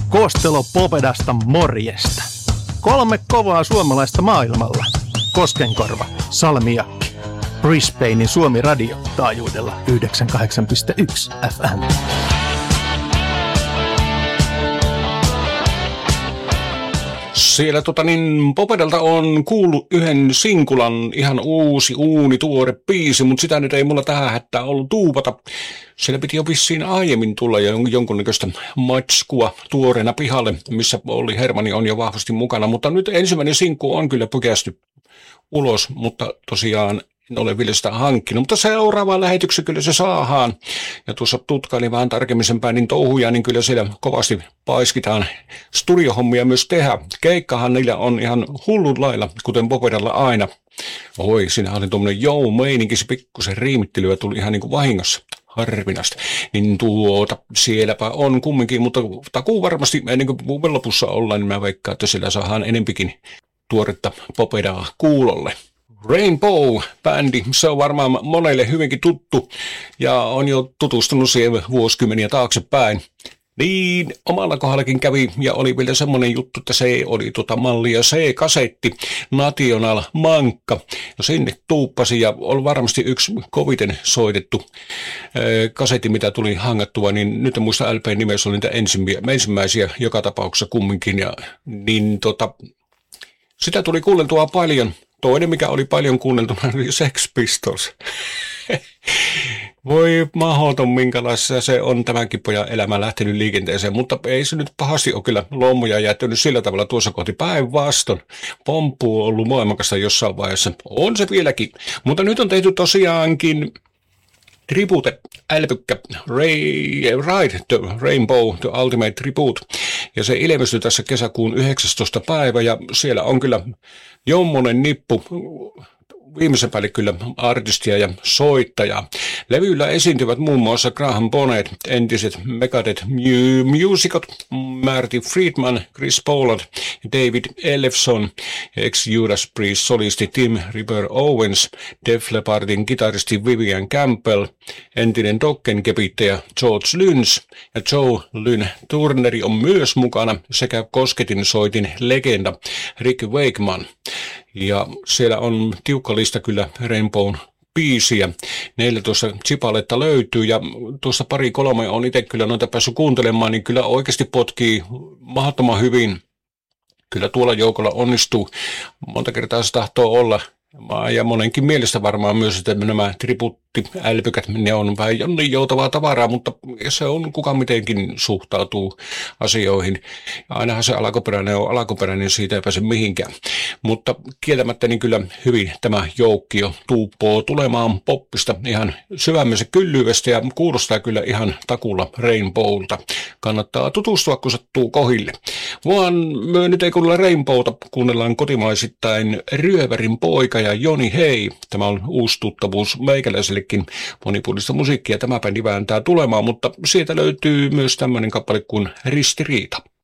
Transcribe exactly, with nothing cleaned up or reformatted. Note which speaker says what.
Speaker 1: Koostelo Popedasta morjesta. Kolme kovaa suomalaista maailmalla. Koskenkorva, Salmiakki, Brisbanein Suomi Radio taajuudella yhdeksänkymmentäkahdeksan pilkku yksi F M.
Speaker 2: Siellä tota niin, Popedalta on kuullut yhden sinkulan, ihan uusi, uuni, tuore biisi, mutta sitä nyt ei mulla tähän hätää ollut tuupata. Siellä piti jo vissiin aiemmin tulla jo jonkunnäköistä matskua tuoreena pihalle, missä Olli Hermanni on jo vahvasti mukana, mutta nyt ensimmäinen sinkku on kyllä pykästy ulos, mutta tosiaan en ole vielä sitä hankkinut, mutta seuraavaan lähetykseen kyllä se saadaan. Ja tuossa tutkailin vähän tarkemmin sen päänin touhuja, niin kyllä siellä kovasti paiskitaan studiohommia myös tehdä. Keikkahan niillä on ihan hullun lailla, kuten Popedalla aina. Oi, siinä oli tuommoinen jou-meininki, se pikkusen riimittelyä tuli ihan niin kuin vahingossa. Harvinasta. Niin tuota, sielläpä on kumminkin, mutta takuu varmasti ennen kuin vuoden lopussa ollaan, niin mä veikkaan, että siellä saadaan enempikin tuoretta Popedaa kuulolle. Rainbow-bändi, se on varmaan monelle hyvinkin tuttu ja on jo tutustunut siihen vuosikymmeniä taaksepäin. Niin, omalla kohdallakin kävi ja oli vielä semmoinen juttu, että se oli tota mallia C-kasetti, National Mankka. Ja sinne tuuppasi ja oli varmasti yksi koviten soitettu ää, kasetti, mitä tuli hangattua, niin nyt en muista L P:n nimessä, oli niitä ensimmäisiä joka tapauksessa kumminkin. Ja, niin tota, sitä tuli kuunneltua paljon. Toinen, mikä oli paljon kuunneltuna, oli Sex Pistols. Voi mahdoton, minkälaisessa se on tämänkin pojan elämä lähtenyt liikenteeseen, mutta ei se nyt pahasti ole kyllä lommoja jättänyt sillä tavalla tuossa kohti päinvastoin. Pomppu on ollut voimakasta jossain vaiheessa. On se vieläkin, mutta nyt on tehty tosiaankin tribute, älpykkä, Ray, Ride the Rainbow, the Ultimate Tribute. Ja se ilmestyi tässä kesäkuun yhdeksästoista päivä ja siellä on kyllä jommonen nippu viimeisen päälle kyllä artistia ja soittajaa. Levyllä esiintyvät muun muassa Graham Bonnet, entiset Megadeth muusikot, Marty Friedman, Chris Poland, David Ellefson, ex-Judas Priest-solisti Tim Ripper Owens, Def Leppardin kitaristi Vivian Campbell, entinen Dokken-kepittäjä George Lynch ja Joe Lynn Turneri on myös mukana sekä kosketin soitin legenda Rick Wakeman. Ja siellä on tiukka lista kyllä Rainbown biisiä. neljätoista chipaletta löytyy ja tuossa pari kolme on itse kyllä noita päässyt kuuntelemaan, niin kyllä oikeasti potkii mahdottoman hyvin. Kyllä tuolla joukolla onnistuu. Monta kertaa se tahtoo olla. Ja monenkin mielestä varmaan myös, että nämä tribuuttiälpykät, ne on vähän niin joutavaa tavaraa, mutta se on kuka mitenkin suhtautuu asioihin. Ja ainahan se alkuperäinen on alkuperäinen, siitä ei pääse mihinkään. Mutta kieltämättä niin kyllä hyvin tämä joukkio tuuppoo tulemaan poppista ihan syvämmensä kyllyvestä ja kuulostaa kyllä ihan takulla Rainbowlta. Kannattaa tutustua, kun sattuu kohille. Vaan me nyt ei kuunnella Rainbowta, kuunnellaan kotimaisittain Ryövärin poika ja Joni Hei. Tämä on uusi tuttavuus meikäläisellekin, monipuolista musiikkia tämä bändi vääntää tulemaan, mutta sieltä löytyy myös tämmöinen kappale kuin Ristiriita.